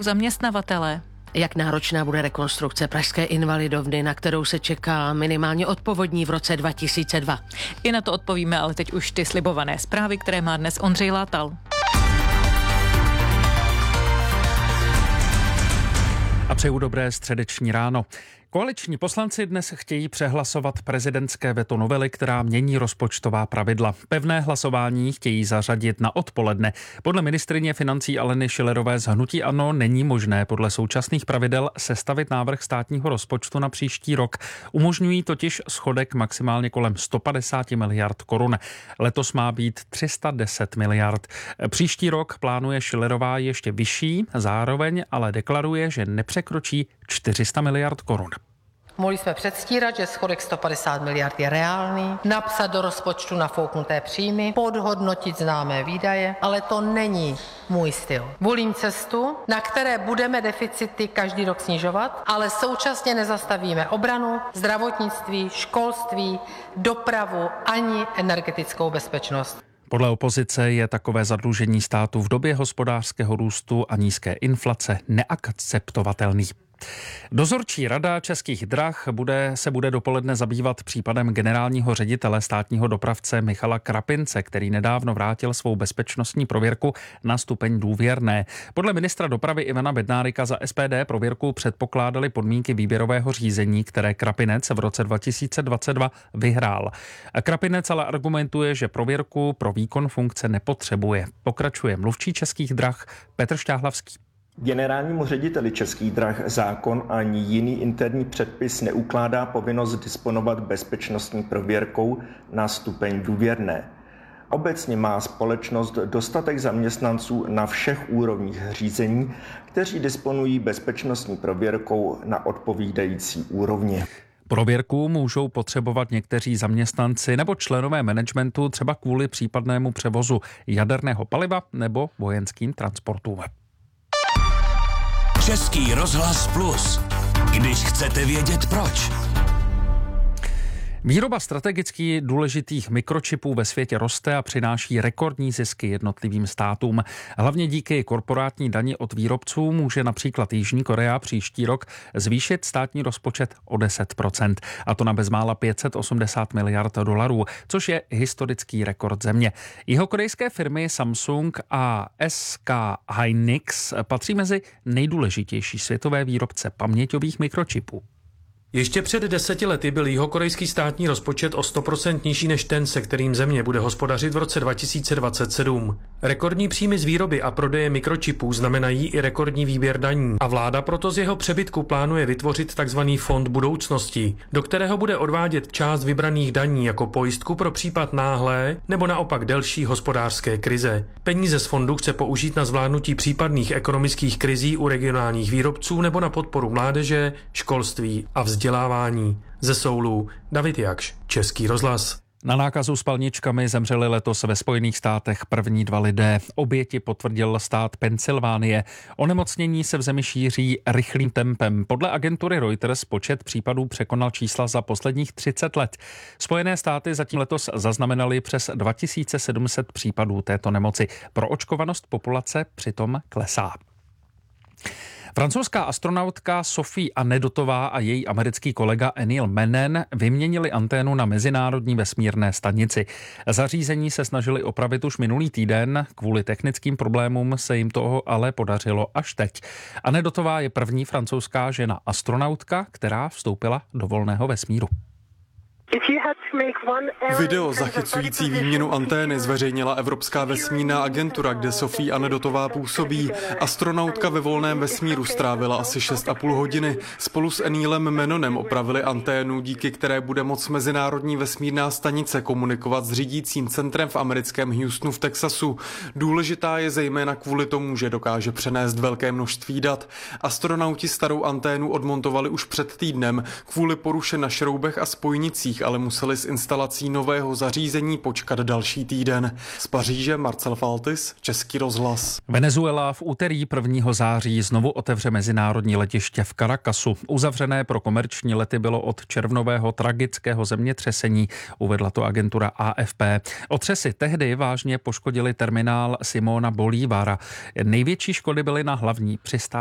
zaměstnavatele. Jak náročná bude rekonstrukce pražské Invalidovny, na kterou se čeká minimálně od povodní v roce 2002? I na to odpovíme, ale teď už ty slibované zprávy, které má dnes Ondřej Látal. A přeju dobré středeční ráno. Koaliční poslanci dnes chtějí přehlasovat prezidentské veto novely, která mění rozpočtová pravidla. Pevné hlasování chtějí zařadit na odpoledne. Podle ministryně financí Aleny Schillerové z hnutí ANO není možné podle současných pravidel sestavit návrh státního rozpočtu na příští rok. Umožňují totiž schodek maximálně kolem 150 miliard korun. Letos má být 310 miliard. Příští rok plánuje Schillerová ještě vyšší, zároveň ale deklaruje, že nepřekročí 400 miliard korun. Mohli jsme předstírat, že schodek 150 miliard je reálný, napsat do rozpočtu nafouknuté příjmy, podhodnotit známé výdaje, ale to není můj styl. Volím cestu, na které budeme deficity každý rok snižovat, ale současně nezastavíme obranu, zdravotnictví, školství, dopravu ani energetickou bezpečnost. Podle opozice je takové zadlužení státu v době hospodářského růstu a nízké inflace neakceptovatelný. Dozorčí rada Českých drah se bude dopoledne zabývat případem generálního ředitele státního dopravce Michala Krapince, který nedávno vrátil svou bezpečnostní prověrku na stupeň důvěrné. Podle ministra dopravy Ivana Bednárika za SPD prověrku předpokládali podmínky výběrového řízení, které Krapinec v roce 2022 vyhrál. Krapinec ale argumentuje, že prověrku pro výkon funkce nepotřebuje. Pokračuje mluvčí Českých drah Petr Šťáhlavský. Generálnímu řediteli Českých drah zákon ani jiný interní předpis neukládá povinnost disponovat bezpečnostní prověrkou na stupeň důvěrné. Obecně má společnost dostatek zaměstnanců na všech úrovních řízení, kteří disponují bezpečnostní prověrkou na odpovídající úrovni. Prověrku můžou potřebovat někteří zaměstnanci nebo členové managementu třeba kvůli případnému převozu jaderného paliva nebo vojenským transportům. Český rozhlas Plus. Když chcete vědět proč. Výroba strategicky důležitých mikročipů ve světě roste a přináší rekordní zisky jednotlivým státům. Hlavně díky korporátní dani od výrobců může například Jižní Korea příští rok zvýšit státní rozpočet o 10%, a to na bezmála 580 miliard dolarů, což je historický rekord země. Jihokorejské firmy Samsung a SK Hynix patří mezi nejdůležitější světové výrobce paměťových mikročipů. Ještě před 10 lety byl jihokorejský státní rozpočet o 100% nižší než ten, se kterým země bude hospodařit v roce 2027. Rekordní příjmy z výroby a prodeje mikročipů znamenají i rekordní výběr daní a vláda proto z jeho přebytku plánuje vytvořit tzv. Fond budoucnosti, do kterého bude odvádět část vybraných daní jako pojistku pro případ náhlé nebo naopak delší hospodářské krize. Peníze z fondu chce použít na zvládnutí případných ekonomických krizí u regionálních výrobců nebo na podporu mládeže, školství a vzdělávání. Ze Soulu David Jakš, Český rozhlas. Na nákazu spalničkami zemřeli letos ve Spojených státech první 2 lidé. Oběti potvrdil stát Pensylvánie. Onemocnění se v zemi šíří rychlým tempem. Podle agentury Reuters počet případů překonal čísla za posledních 30 let. Spojené státy zatím letos zaznamenaly přes 2700 případů této nemoci. Proočkovanost populace přitom klesá. Francouzská astronautka Sophie Anedotová a její americký kolega Neil Mennen vyměnili anténu na Mezinárodní vesmírné stanici. Zařízení se snažili opravit už minulý týden, kvůli technickým problémům se jim toho ale podařilo až teď. Anedotová je první francouzská žena astronautka, která vstoupila do volného vesmíru. Video zachycující výměnu antény zveřejnila Evropská vesmírná agentura, kde Sophie Anedotová působí. Astronautka ve volném vesmíru strávila asi 6,5 hodiny. Spolu s Neilem Mennonem opravili anténu, díky které bude moct Mezinárodní vesmírná stanice komunikovat s řídícím centrem v americkém Houstonu v Texasu. Důležitá je zejména kvůli tomu, že dokáže přenést velké množství dat. Astronauti starou anténu odmontovali už před týdnem kvůli poruše na šroubech a spojnicích, ale museli s instalací nového zařízení počkat další týden. Z Paříže Marcel Faltis, Český rozhlas. Venezuela v úterý 1. září znovu otevře mezinárodní letiště v Caracasu. Uzavřené pro komerční lety bylo od červnového tragického zemětřesení, uvedla to agentura AFP. Otřesy tehdy vážně poškodily terminál Simona Bolívara. Největší škody byly na hlavní přistávce